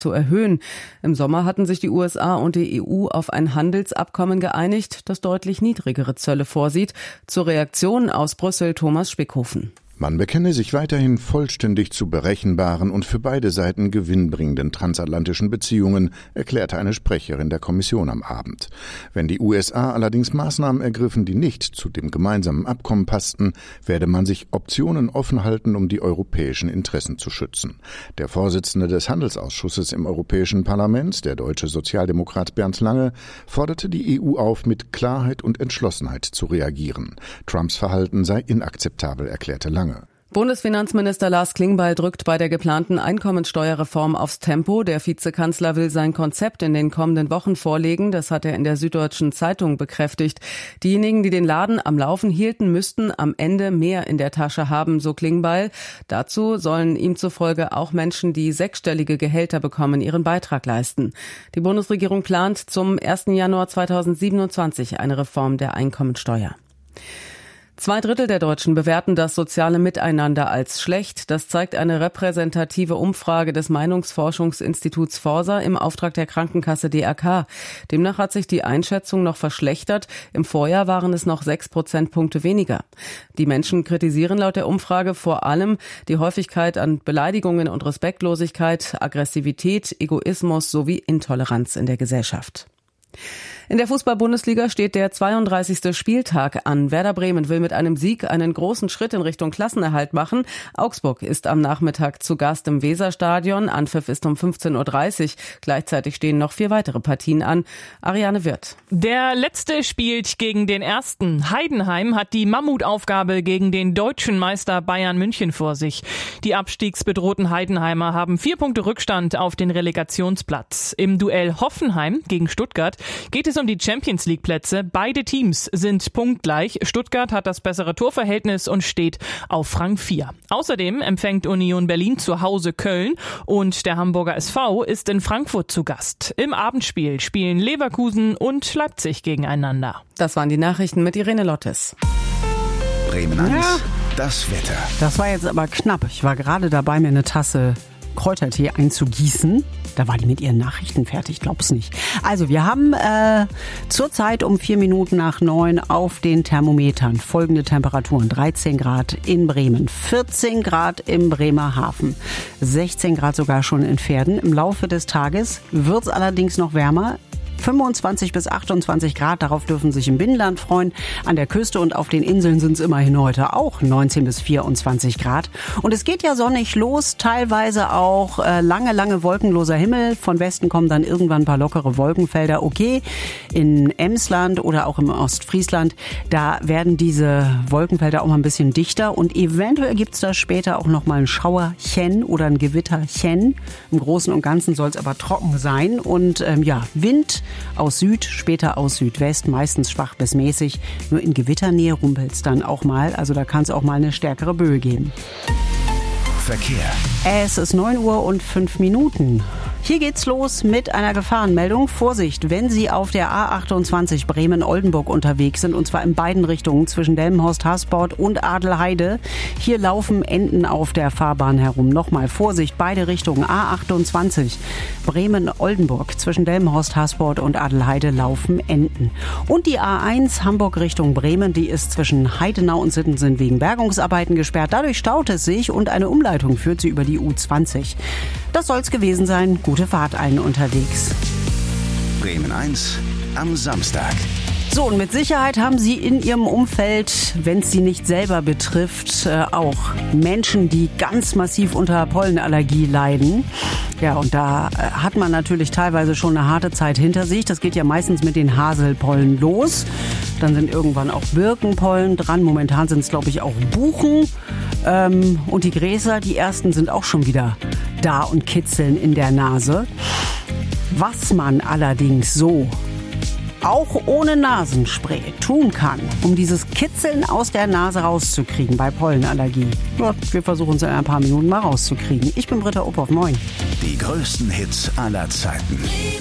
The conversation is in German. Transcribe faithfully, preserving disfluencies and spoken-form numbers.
zu erhöhen. Im Sommer hatten sich die U S A und die E U auf ein Handelsabkommen geeinigt, das deutlich niedrigere Zölle vorsieht. Zur Reaktion aus Brüssel Thomas Spickhofen. Man bekenne sich weiterhin vollständig zu berechenbaren und für beide Seiten gewinnbringenden transatlantischen Beziehungen, erklärte eine Sprecherin der Kommission am Abend. Wenn die U S A allerdings Maßnahmen ergriffen, die nicht zu dem gemeinsamen Abkommen passten, werde man sich Optionen offen halten, um die europäischen Interessen zu schützen. Der Vorsitzende des Handelsausschusses im Europäischen Parlament, der deutsche Sozialdemokrat Bernd Lange, forderte die E U auf, mit Klarheit und Entschlossenheit zu reagieren. Trumps Verhalten sei inakzeptabel, erklärte Lange. Bundesfinanzminister Lars Klingbeil drückt bei der geplanten Einkommensteuerreform aufs Tempo. Der Vizekanzler will sein Konzept in den kommenden Wochen vorlegen. Das hat er in der Süddeutschen Zeitung bekräftigt. Diejenigen, die den Laden am Laufen hielten, müssten am Ende mehr in der Tasche haben, so Klingbeil. Dazu sollen ihm zufolge auch Menschen, die sechsstellige Gehälter bekommen, ihren Beitrag leisten. Die Bundesregierung plant zum ersten Januar zweitausendsiebenundzwanzig eine Reform der Einkommensteuer. Zwei Drittel der Deutschen bewerten das soziale Miteinander als schlecht. Das zeigt eine repräsentative Umfrage des Meinungsforschungsinstituts Forsa im Auftrag der Krankenkasse D R K. Demnach hat sich die Einschätzung noch verschlechtert. Im Vorjahr waren es noch sechs Prozentpunkte weniger. Die Menschen kritisieren laut der Umfrage vor allem die Häufigkeit an Beleidigungen und Respektlosigkeit, Aggressivität, Egoismus sowie Intoleranz in der Gesellschaft. In der Fußball-Bundesliga steht der zweiunddreißigste Spieltag an. Werder Bremen will mit einem Sieg einen großen Schritt in Richtung Klassenerhalt machen. Augsburg ist am Nachmittag zu Gast im Weserstadion. Anpfiff ist um fünfzehn Uhr dreißig. Gleichzeitig stehen noch vier weitere Partien an. Ariane Wirth. Der letzte spielt gegen den ersten. Heidenheim hat die Mammutaufgabe gegen den deutschen Meister Bayern München vor sich. Die abstiegsbedrohten Heidenheimer haben vier Punkte Rückstand auf den Relegationsplatz. Im Duell Hoffenheim gegen Stuttgart geht es um die Champions-League-Plätze. Beide Teams sind punktgleich. Stuttgart hat das bessere Torverhältnis und steht auf Rang vier. Außerdem empfängt Union Berlin zu Hause Köln und der Hamburger S V ist in Frankfurt zu Gast. Im Abendspiel spielen Leverkusen und Leipzig gegeneinander. Das waren die Nachrichten mit Irene Lottes. Bremen eins, ja. Das Wetter. Das war jetzt aber knapp. Ich war gerade dabei, mir eine Tasse Kräutertee einzugießen. Da war die mit ihren Nachrichten fertig, glaub's nicht. Also wir haben äh, zurzeit um vier Minuten nach neun auf den Thermometern folgende Temperaturen. dreizehn Grad in Bremen, vierzehn Grad im Bremerhaven, sechzehn Grad sogar schon in Verden. Im Laufe des Tages wird's allerdings noch wärmer. fünfundzwanzig bis achtundzwanzig Grad, darauf dürfen sich im Binnenland freuen. An der Küste und auf den Inseln sind es immerhin heute auch neunzehn bis vierundzwanzig Grad. Und es geht ja sonnig los, teilweise auch äh, lange, lange wolkenloser Himmel. Von Westen kommen dann irgendwann ein paar lockere Wolkenfelder. Okay, in Emsland oder auch im Ostfriesland, da werden diese Wolkenfelder auch mal ein bisschen dichter. Und eventuell gibt es da später auch noch mal ein Schauerchen oder ein Gewitterchen. Im Großen und Ganzen soll es aber trocken sein. Und ähm, ja, Wind aus Süd, später aus Südwest, meistens schwach bis mäßig. Nur in Gewitternähe rumpelt es dann auch mal. Also da kann es auch mal eine stärkere Böe geben. Verkehr. Es ist neun Uhr und fünf Minuten. Hier geht's los mit einer Gefahrenmeldung. Vorsicht, wenn Sie auf der A achtundzwanzig Bremen-Oldenburg unterwegs sind, und zwar in beiden Richtungen zwischen Delmenhorst-Hasport und Adelheide. Hier laufen Enten auf der Fahrbahn herum. Nochmal Vorsicht, beide Richtungen. A achtundzwanzig Bremen-Oldenburg zwischen Delmenhorst-Hasport und Adelheide laufen Enten. Und die A eins Hamburg Richtung Bremen, die ist zwischen Heidenau und Sittensen wegen Bergungsarbeiten gesperrt. Dadurch staut es sich und eine Umleitung führt sie über die U zwanzig. Das soll's gewesen sein. Gute Fahrt allen unterwegs. Bremen eins am Samstag. So, und mit Sicherheit haben Sie in Ihrem Umfeld, wenn es Sie nicht selber betrifft, äh, auch Menschen, die ganz massiv unter Pollenallergie leiden. Ja, und da äh, hat man natürlich teilweise schon eine harte Zeit hinter sich. Das geht ja meistens mit den Haselpollen los. Dann sind irgendwann auch Birkenpollen dran. Momentan sind es, glaube ich, auch Buchen. Ähm, und die Gräser, die ersten sind auch schon wieder da und kitzeln in der Nase. Was man allerdings so auch ohne Nasenspray tun kann, um dieses Kitzeln aus der Nase rauszukriegen bei Pollenallergie. Ja, wir versuchen es in ein paar Minuten mal rauszukriegen. Ich bin Britta Uphoff, moin. Die größten Hits aller Zeiten.